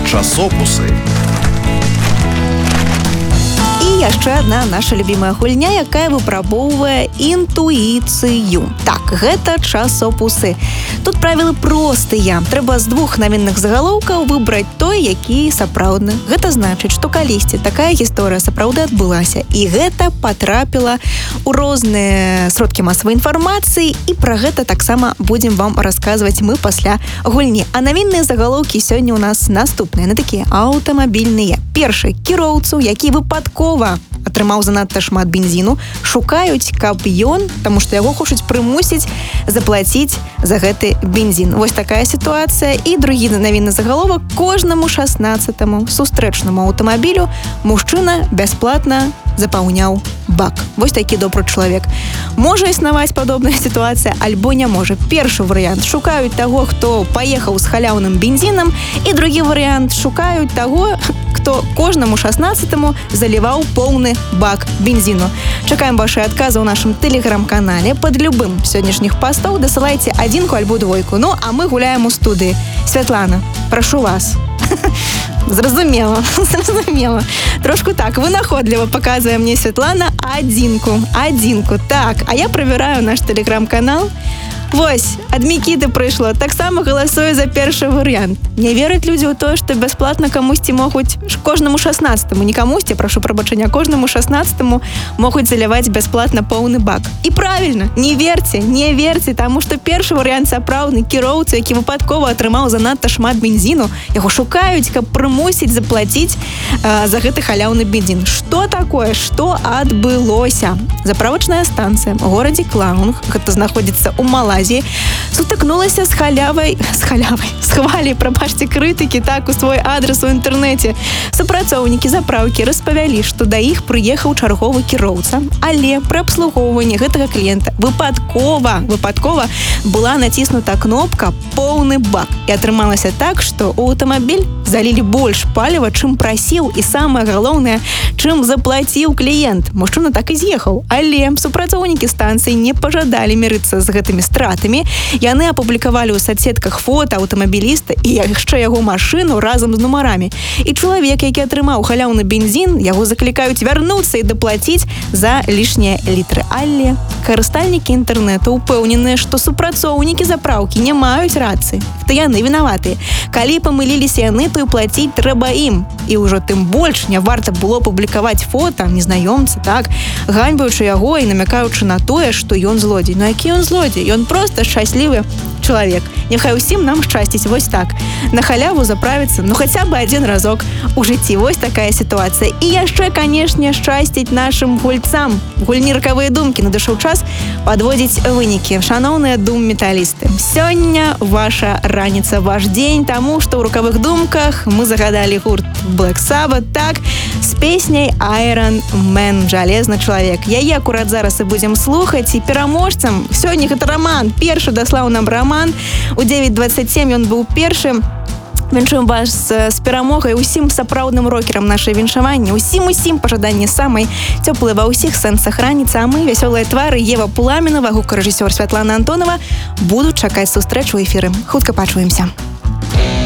Часопусы. І яшчэ адна наша любімая гульня, якая выпрабоўвае інтуіцыю. Так, гэта часопусы. Тут правілы простыя. Трэба з двух навінных загалоўкаў выбраць той, які сапраўдны. Гэта значыць, што калісьці такая гісторыя сапраўды адбылася. І гэта патрапіла ў розныя сродкі масавай інфармацыі, і пра гэта таксама будзем вам расказваць мы пасля гульні. А навінныя загалоўкі сёння ў нас наступныя, на такія аўтамабільныя. Першы, кіроўцу, які выпадкова атрымаў занадта шмат бензіну, шукаюць, каб ён, таму што яго хочуць прымусіць заплаціць за гэты бензін. Вось такая сітуацыя. І другі навінны загаловак: кожнаму 16-му сустрэчнаму аўтамабілю мужчына бясплатна запаўняў бак. Вось такі добры чалавек. Можа існаваць падобная сітуацыя, альбо не можа. Першы варыянт: шукаюць таго, хто паехаў з халяўным бензінам, і другі варыянт: шукаюць таго, хто кожнаму 16-му заліваў поўны бак бензіну. Чакаем ваши адказы ў нашым тэлеграм-канале. Пад любым сённяшніх пастоў дасылайце адзінку альбо двойку. Ну, а мы гуляем у студыі. Святлана, прашу вас. Зразумела. Трошку так, вынаходліва паказвае мне Святлана адзінку. Так, а я правяраю наш тэлеграм-канал. Вось, ад Мікіты прыйшло. Таксама галасую за першы варыянт. Не вераць людзі ў тое, што бясплатна камусьці могуць, кожнаму 16-му, не камусьці, прашу прабачэння, кожнаму 16-му могуць заліваць бясплатна поўны бак. І правільна, не верце, таму што першы варыянт сапраўдны. Кіроўцу, які выпадкова атрымаў занадта шмат бензіну, яго шукаюць, каб прымусіць заплаціць за гэты халяўны бензін. Што такое? Што адбылося? Заправачная станцыя ў горадзе Клаунг, гэта знаходзіцца ў Малайзіі, сутыкнулася з хваляй, прабачце, крытыкі так у свой адрес у інтэрнэце. Супрацоўнікі запраўкі распавялі, што да іх прыехаў чарговы кіроўца, але пры абслугоўванні гэтага кліента выпадкова была націснута кнопка «Поўны бак». І атрымалася так, што ў аўтамабіль залілі больш паліва, чым прасіў, і самае галоўнае, чым заплаціў кліент. Мужчына так і з'ехаў. Але супрацоўнікі станцыі не пажадалі мірыцца з гэтымі стратамі. Яны апублікавалі ў соцсетках фота аўтамабіліста і яшчэ яго машыну разам з нумарамі. І чалавек, які атрымаў халяўны бензін, яго заклікаюць вярнуцца і даплаціць за лішнія літры. Але карыстальнікі інтэрнэту ўпэўненыя, што супрацоўнікі запраўкі не маюць рацыі. То яны вінаватыя. Калі памыліліся яны, то і плаціць трэба ім. І ўжо тым больш не варта было публікаваць фота незнаёмца, так, ганьбаючы яго і намякаючы на тое, што ён злодзей. Ну які ён злодзей? Ён проста шчаслівы чалавек. Няхай усім нам шчасціць вось так. На халяву заправіцца, ну хаця бы адзін разок у жыцці. Вось такая сітуацыя. І яшчэ, канешне, шчасціць нашым гульцам. Гульні «Ракавыя думкі» надышоў час падводзіць вынікі. Шаноўныя дум-металісты, сёння ваша раніца, ваш дзень, таму што ў «Ракавых думках» мы загадалі гурт Black Sabbath, так, з песняй «Iron Man», «Жалезны чалавек». Яе акурат зараз і будзем слухаць. І пераможцам сёння гэта Роман. Першы даслаў нам Роман. У 9:27 ён быў першым. Віншуем вас з перамогай, усім сапраўдным рокерам нашай віншаванні, усім пажаданні самай цёплай ва ўсіх сэнсах раніцы, а мы, вясёлыя твары, Ева Пуламінова, гукарэжысёр Святлана Антонова, будуць чакаць сустрэчу ў эфіры. Хутка пачуемся.